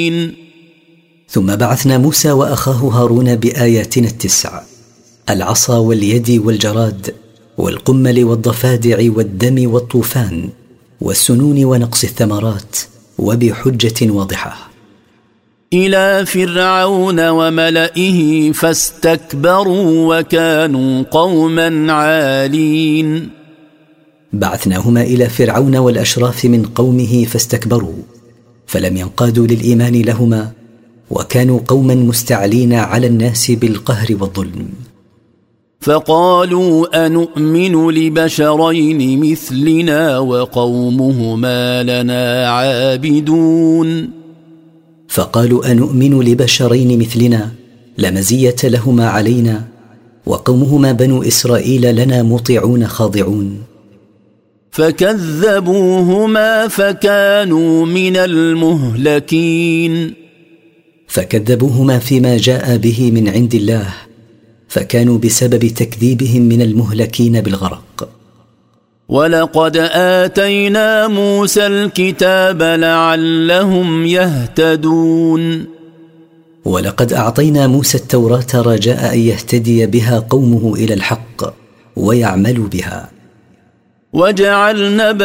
ثم بعثنا موسى وأخاه هارون بآياتنا 9: العصا واليد والجراد والقمل والضفادع والدم والطوفان والسنون ونقص الثمرات وبحجة واضحة، إلى فرعون وملئه فاستكبروا وكانوا قوما عالين. بعثناهما إلى فرعون والأشراف من قومه فاستكبروا فلم ينقادوا للإيمان لهما، وكانوا قوما مستعلين على الناس بالقهر والظلم. فقالوا أنؤمن لبشرين مثلنا وقومهما لنا عابدون. فقالوا أنؤمن لبشرين مثلنا لا مزية لهما علينا، وقومهما بنو إسرائيل لنا مطيعون خاضعون. فكذبوهما فكانوا من المهلكين. فكذبوهما فيما جاء به من عند الله، فكانوا بسبب تكذيبهم من المهلكين بالغرق. ولقد آتينا موسى الكتاب لعلهم يهتدون. ولقد أعطينا موسى التوراة رجاء أن يهتدي بها قومه إلى الحق ويعملوا بها. وجعلنا